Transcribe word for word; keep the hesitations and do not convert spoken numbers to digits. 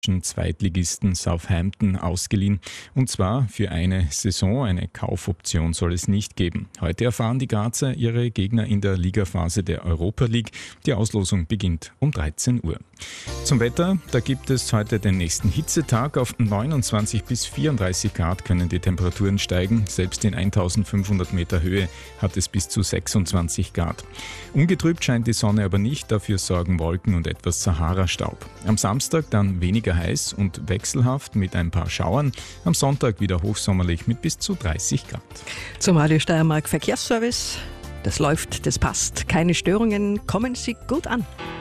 Zweitligisten Southampton ausgeliehen. Und zwar für eine Saison. Eine Kaufoption soll es nicht geben. Heute erfahren die Grazer ihre Gegner in der Ligaphase der Europa League. Die Auslosung beginnt um dreizehn Uhr. Zum Wetter, da gibt es heute den nächsten Hitzetag. Auf neunundzwanzig bis vierunddreißig Grad können die Temperaturen steigen. Selbst in eintausendfünfhundert Meter Höhe hat es bis zu sechsundzwanzig Grad. Ungetrübt scheint die Sonne aber nicht, dafür sorgen Wolken und etwas Sahara-Staub. Am Samstag dann weniger heiß und wechselhaft mit ein paar Schauern. Am Sonntag wieder hochsommerlich mit bis zu dreißig Grad. Zum Radio Steiermark Verkehrsservice. Das läuft, das passt. Keine Störungen, kommen Sie gut an.